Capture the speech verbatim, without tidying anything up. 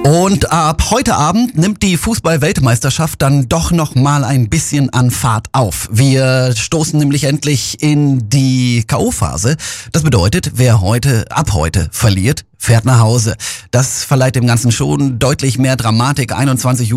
Und ab heute Abend nimmt die Fußball-Weltmeisterschaft dann doch noch mal ein bisschen an Fahrt auf. Wir stoßen nämlich endlich in die K O-Phase. Das bedeutet, wer heute, ab heute verliert, fährt nach Hause. Das verleiht dem Ganzen schon deutlich mehr Dramatik. einundzwanzig Uhr